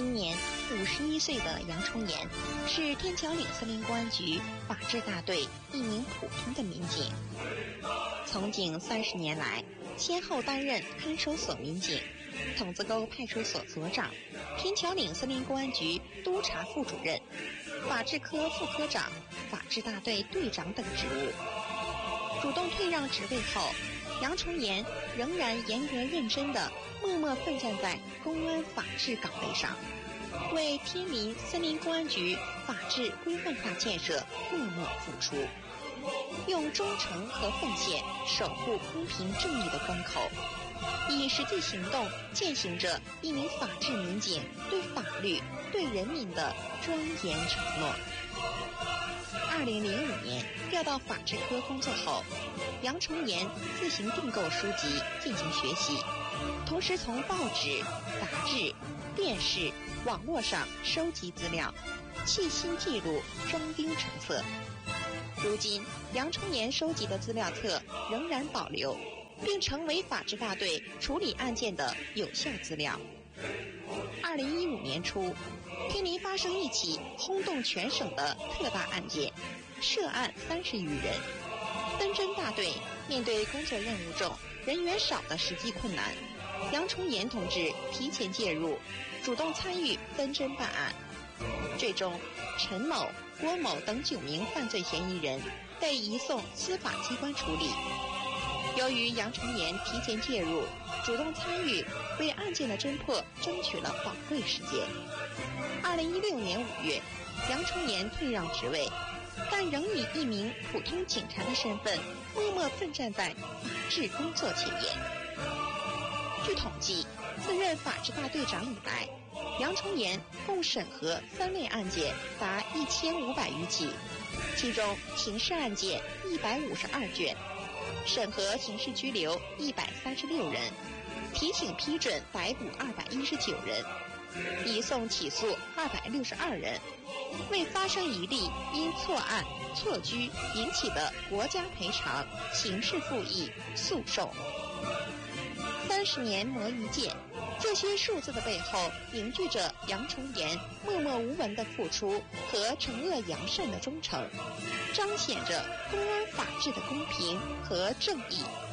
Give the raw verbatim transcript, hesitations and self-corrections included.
今年五十一岁的杨崇岩是天桥岭森林公安局法制大队一名普通的民警，从警三十年来，先后担任看守所民警、筒子沟派出所所长、天桥岭森林公安局督察副主任、法制科副科长、法制大队队长等职务。主动退让职位后，杨崇岩仍然严格认真地默默奋战在公安法治岗位上，为天林森林公安局法治规范化建设默默付出，用忠诚和奉献守护公平正义的关口，以实际行动践行着一名法治民警对法律、对人民的庄严承诺。二零零五年调到法制科工作后，杨崇岩自行订购书籍进行学习，同时从报纸、杂志、电视、网络上收集资料，细心记录，装订成册。如今，杨崇岩收集的资料册仍然保留，并成为法制大队处理案件的有效资料。二零一五年初，天林发生一起轰动全省的特大案件，涉案三十余人。登侦大队面对工作任务重、人员少的实际困难，杨崇岩同志提前介入，主动参与登侦办案。最终，陈某、郭某等九名犯罪嫌疑人被移送司法机关处理。由于杨崇岩提前介入，主动参与，为案件的侦破争取了宝贵时间。二零一六年五月，杨崇岩退让职位，但仍以一名普通警察的身份，默默奋战在法治工作前沿。据统计，自任法制大队长以来，杨崇岩共审核三类案件达一千五百余起，其中刑事案件一百五十二卷，审核刑事拘留一百三十六人，提请批准逮捕二百一十九人，移送起诉二百六十二人，未发生一例因错案、错居引起的国家赔偿、刑事复议诉讼。三十年磨一剑，这些数字的背后凝聚着杨崇岩默默无闻的付出和惩恶扬善的忠诚，彰显着公安法治的公平和正义。